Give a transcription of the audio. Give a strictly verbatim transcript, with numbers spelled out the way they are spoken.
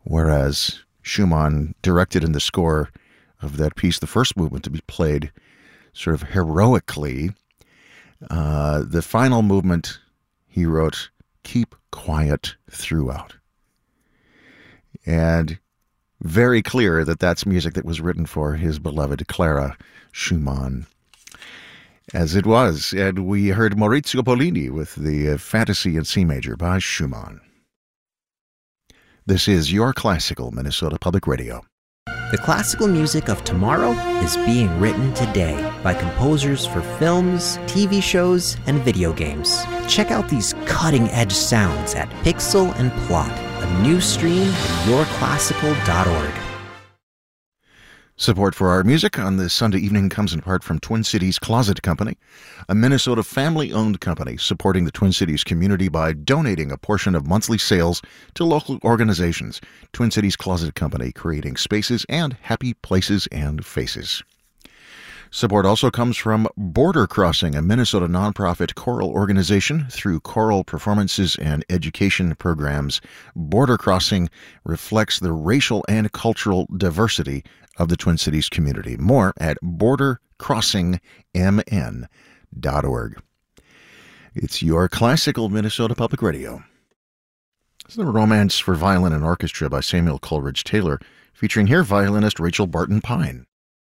whereas Schumann directed in the score of that piece the first movement to be played sort of heroically. Uh, the final movement, he wrote, "Keep quiet throughout." And very clear that that's music that was written for his beloved Clara Schumann, as it was. And we heard Maurizio Pollini with the uh, Fantasy in C Major by Schumann. This is Your Classical Minnesota Public Radio. The classical music of tomorrow is being written today by composers for films, T V shows, and video games. Check out these cutting-edge sounds at Pixel and Plot, a new stream at your classical dot org. Support for our music on this Sunday evening comes in part from Twin Cities Closet Company, a Minnesota family-owned company supporting the Twin Cities community by donating a portion of monthly sales to local organizations. Twin Cities Closet Company, creating spaces and happy places and faces. Support also comes from Border Crossing, a Minnesota nonprofit choral organization. Through choral performances and education programs, Border Crossing reflects the racial and cultural diversity of the Twin Cities community. More at border crossing m n dot org. It's Your Classical Minnesota Public Radio. This is the Romance for Violin and Orchestra by Samuel Coleridge Taylor, featuring here violinist Rachel Barton Pine.